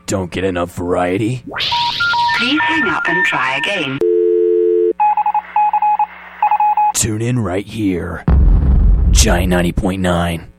Don't get enough variety? Please hang up and try again. Tune in right here. Giant 90.9.